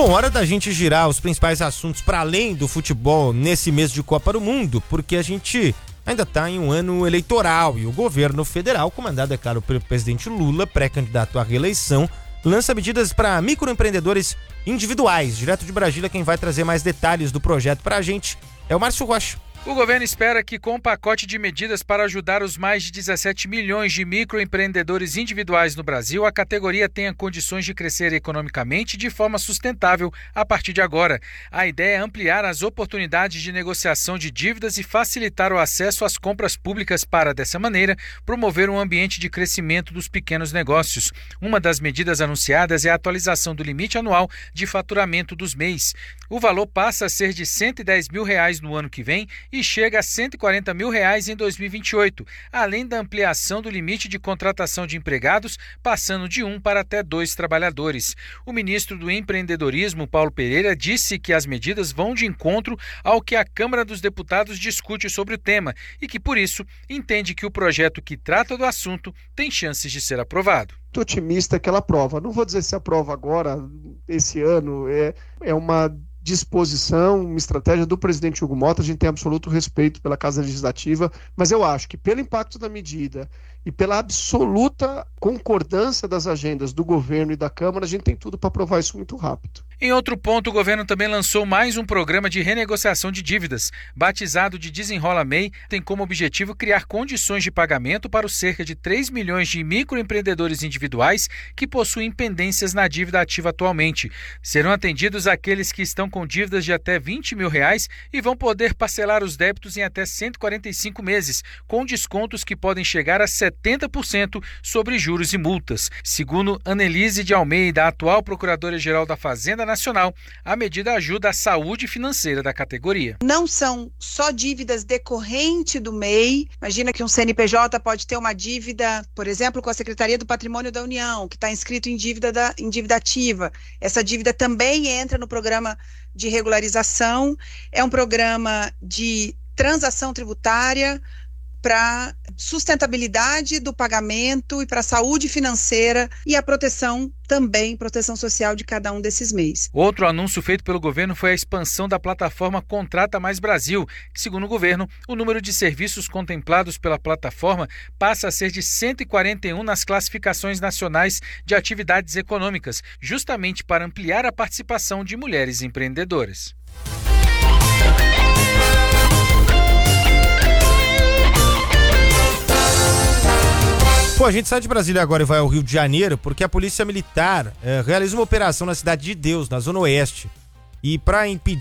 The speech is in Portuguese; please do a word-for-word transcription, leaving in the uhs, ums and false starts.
Bom, hora da gente girar os principais assuntos para além do futebol nesse mês de Copa do Mundo, porque a gente ainda está em um ano eleitoral e o governo federal, comandado, é claro, pelo presidente Lula, pré-candidato à reeleição, lança medidas para microempreendedores individuais. Direto de Brasília, quem vai trazer mais detalhes do projeto para a gente é o Márcio Rocha. O governo espera que, com o pacote de medidas para ajudar os mais de dezessete milhões de microempreendedores individuais no Brasil, a categoria tenha condições de crescer economicamente de forma sustentável a partir de agora. A ideia é ampliar as oportunidades de negociação de dívidas e facilitar o acesso às compras públicas para, dessa maneira, promover um ambiente de crescimento dos pequenos negócios. Uma das medidas anunciadas é a atualização do limite anual de faturamento dos M E Is. O valor passa a ser de cento e dez mil reais no ano que vem e chega a cento e quarenta mil reais em dois mil e vinte e oito, além da ampliação do limite de contratação de empregados, passando de um para até dois trabalhadores. O ministro do Empreendedorismo, Paulo Pereira, disse que as medidas vão de encontro ao que a Câmara dos Deputados discute sobre o tema e que, por isso, entende que o projeto que trata do assunto tem chances de ser aprovado. Estou otimista que ela aprova. Não vou dizer se aprova agora, esse ano, é, é uma disposição, uma estratégia do presidente Hugo Mota. A gente tem absoluto respeito pela Casa Legislativa, mas eu acho que pelo impacto da medida e pela absoluta concordância das agendas do governo e da Câmara, a gente tem tudo para aprovar isso muito rápido. Em outro ponto, o governo também lançou mais um programa de renegociação de dívidas. Batizado de Desenrola M E I, tem como objetivo criar condições de pagamento para os cerca de três milhões de microempreendedores individuais que possuem pendências na dívida ativa atualmente. Serão atendidos aqueles que estão com dívidas de até vinte mil reais e vão poder parcelar os débitos em até cento e quarenta e cinco meses, com descontos que podem chegar a setenta por cento sobre juros e multas. Segundo Annelise de Almeida, atual Procuradora-Geral da Fazenda Nacional, a medida ajuda a saúde financeira da categoria. Não são só dívidas decorrentes do M E I. Imagina que um C N P J pode ter uma dívida, por exemplo, com a Secretaria do Patrimônio da União, que está inscrito em dívida, da, em dívida ativa. Essa dívida também entra no programa de regularização. É um programa de transação tributária para sustentabilidade do pagamento e para a saúde financeira e a proteção também, proteção social de cada um desses M E Is. Outro anúncio feito pelo governo foi a expansão da plataforma Contrata Mais Brasil, que, segundo o governo, o número de serviços contemplados pela plataforma passa a ser de cento e quarenta e um nas classificações nacionais de atividades econômicas, justamente para ampliar a participação de mulheres empreendedoras. Pô, a gente sai de Brasília agora e vai ao Rio de Janeiro porque a Polícia Militar eh, realiza uma operação na Cidade de Deus, na Zona Oeste. E para impedir